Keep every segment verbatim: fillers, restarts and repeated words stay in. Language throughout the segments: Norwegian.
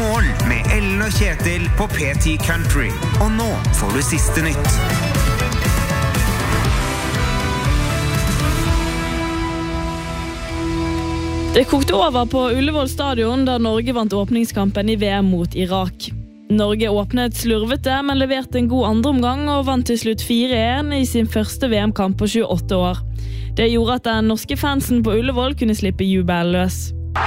mål med Ellen og Kjetil på P ti Country. Og nå får du siste nytt. Det kokte over på Ullevål stadion da Norge vant åpningskampen i V M mot Irak. Norge åpnet slurvete, men leverte en god andre omgang og vant til slutt fire en i sin første V M-kamp på tjueåtte år. Det gjorde at den norske fansen på Ullevål kunne slippe jubel løs.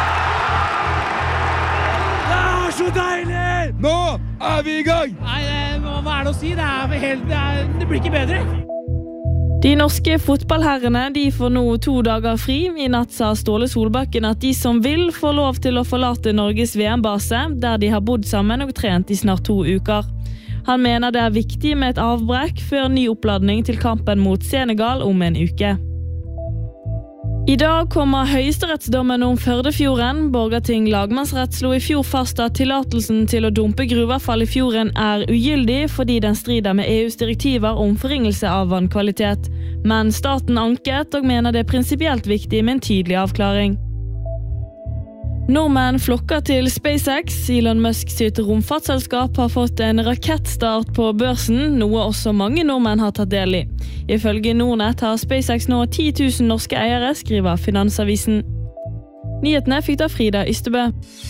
Det er så deilig! Nå er vi i gang! Nei, hva er det å si? Det, er helt, det, er, det blir ikke bedre. De norske fotballherrene de får nå to dager fri. I natt sa Ståle Solbakken at de som vil får lov til å forlate Norges V M-base, der de har bodd sammen og trent i snart to uker. Han mener det er viktig med et avbrekk før ny oppladning til kampen mot Senegal om en uke. I dag kommer høyesterettsdommen om Førdefjorden. Borgarting lagmannsrett slo i fjor fast at tillatelsen til å dumpe gruveavfall i fjorden er ugyldig fordi den strider med E U's direktiver om forringelse av vannkvalitet. Men staten anket og mener det er prinsipielt viktig med en tydelig avklaring. Nordmenn flokker til SpaceX. Elon Musk sitt romfartsselskap har fått en rakettstart på børsen, noe også mange nordmenn har tatt del i. Ifølge Nordnet har SpaceX nå ti tusen norske eiere, skriver Finansavisen. Nyhetene fikk da Frida Ystebø.